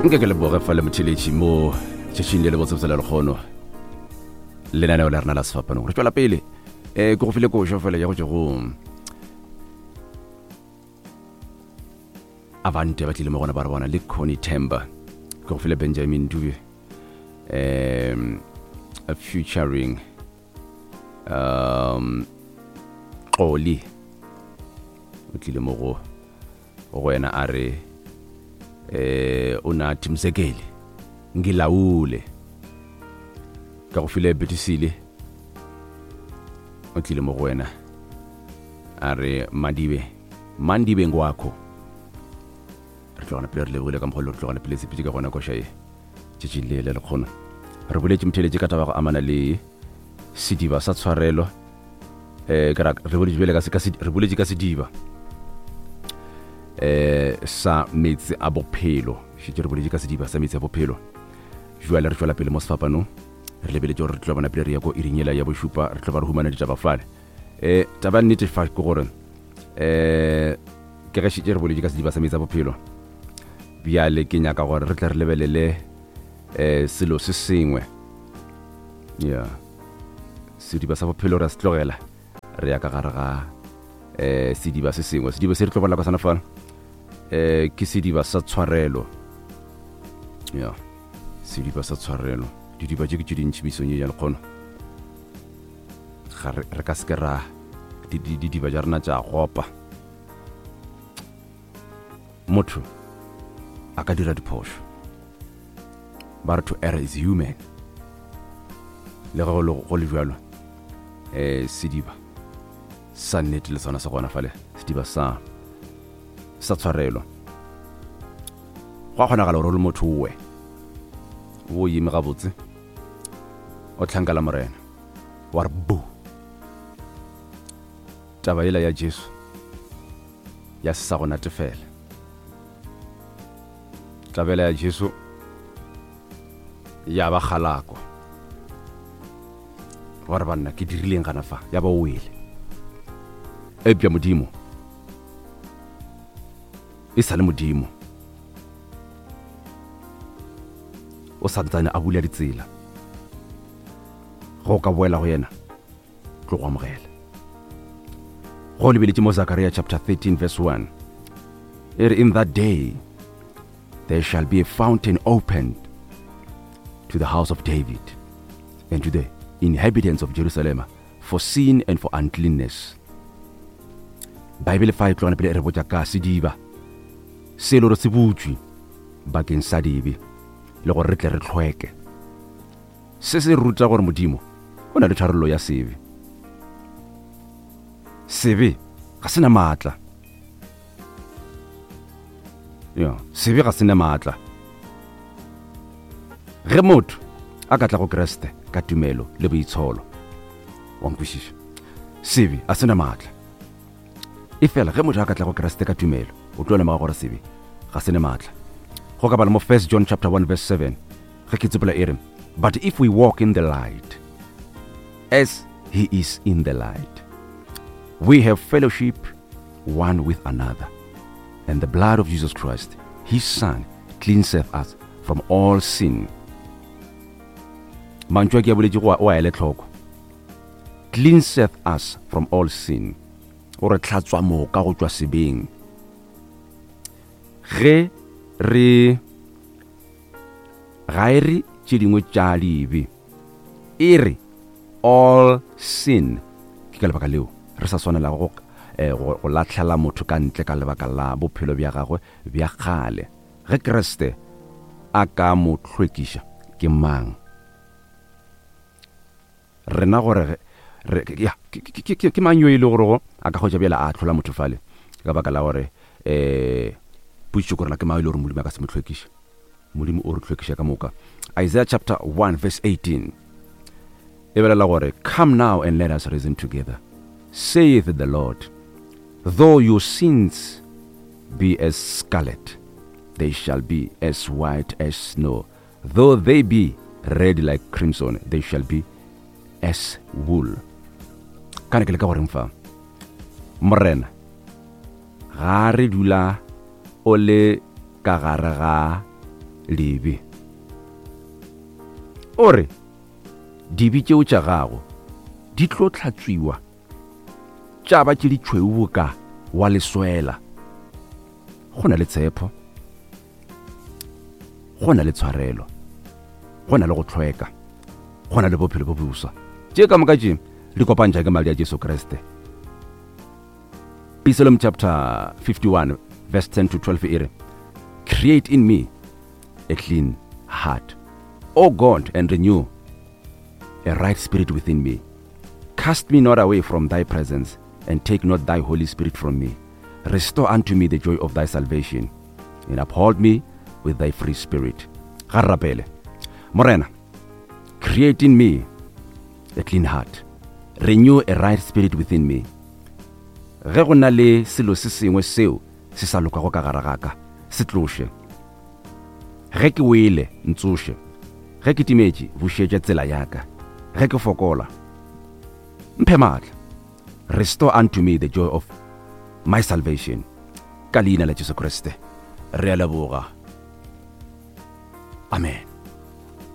nke ke leboge fa le motheletši mo tšhetšhing le le botsebotsa le lekgono lenaneo le rena la sefapanong re tšwela pele ke go file košo fela ya go tše go Avante ba tlile mo gona ba re bona le Connie Temba ke go file Benjamin Dube featuring Oli o tlile mo go wena a re unathi Msekeli ngilawule ka go file Betisile o tlile mo go wena a re mandibe ngwakho re tlogana pele re lebogile ka mogolo re tlogana pele sepiti ka gona koša e tšetšile le lekgono re boletše motheletše ka taba go amana le sediba sa tshwarelo re boletše ka sediba sa metsi a bophelo šetše re boletše ka sediba sa metsi a bophelo jwale re tšwela pele mo sefapanong re lebeletše gore re tlo bona pele re ya ko iringela ya bošupa re tlo ba re humana ditaba fale taba nnete fa ke gore ke ge šetše re boletše ka sediba sa metsi a bophelo bjale ke nyaka gore re tle re lebelele selo se sengwe ya sediba sa bophelo re a se tlogela re ya ka gare ga sediba se sengwe sediba se re tlo bolela ka sana fana ke sediba sa tshwarelo ya sediba sa tshwarelo didiba tše ke tše dintšhi misong ye ya lekgono re ka seke ra didiba tša rena tša gopa motho a ka dira diphošo ba re to err is human le go le bjalo sediba sa nnete le sona sa gona fale sediba sa tshwarelo go a kgonagala gore o le motho o ime gabotse o tlhankala morena wa re bu taba ela ya Jesu ya se sa go natefela taba ela ya Jesu ya ba kgalako gore banna ke dirileng gana fa ya ba o wele epša modimo e sa le modimo o santsane a bula ditsela go ka boela go yena tlo go amogela go lebeletše mo Zechariah chapter 13 verse 1 in that day there shall be a fountain opened to the house of David and to the inhabitants of Jerusalem for sin and for uncleanness. Bible 5 tlogana pele e re botša ka sediba se le gore se butswi bakeng sa dibe le gore re tle re tlhweke se se ruta gore modimo o na le tharollo ya sebe ga se na maatla sebe ga se na maatla ge motho a ka tla go Kreste ka tumelo le boitsholo wa nkwešiša sebe a se na maatla e fela ge motho a ka tla go Kreste ka tumelo o tlo lemoga gore sebe ga se na maatla go ka bala mo 1 John chapter 1 verse 7 ge ke tsepela e re but if we walk in the light as he is in the light we have fellowship one with another and the blood of Jesus Christ his son cleanseth us from all sin. Mantswe ke a boletše o a ele tlhoko cleanseth us from all sin o re hlatswa moka go tšwa sebeng ge re ga e re tše dingwe tša dibe e re all sin ke ka lebaka leo re sa swanela go latlhela motho ka ntle ka lebaka la bophelo bja gagwe bja kgale ge Kriste a ka mo hlwekiša ke mang rena gore ke mang yo e le gore a ka hwetša bjela a tlhola motho fale ka baka la gore pušitšo korela ke mang e le gore modimo a ka se mo hlwekiša modimo o re hlwekiša ka moka Isaiah chapter 1 verse 18 e belela gore come now and let us reason together saith the Lord though your sins be as scarlet they shall be as white as snow though they be red like crimson they shall be as wool. Kana ke le ka gore mfa morena ga re dula o le ka gare ga lebe. Ore dibe tšeo tša gago di tlo hlatswiwa tša ba tše ditšhweu boka wa leswela. Go na le tshepo, go na le tshwarelo, go na le go tlhweka, go na le bophelo bo boswa tše ka moka tše di kopantša ke madi a Jesu Kriste. Psalm chapter 51 verse 10 to 12 ere, create in me a clean heart, O God, and renew a right spirit within me. Cast me not away from thy presence, and take not thy Holy Spirit from me. Restore unto me the joy of thy salvation, and uphold me with thy free spirit. Garapele. Morena, create in me a clean heart, renew a right spirit within me. Ge go na le selo se sengwe seo se sa lokago ka gare ga ka, se tloshe. Ge ke wele ntsoše, ge ke timetše bušetša tsela yaka, ge ke fokola mphe maatla. Restore unto me the joy of my salvation. Ka leina la Jesu Kriste re a leboga. Amen.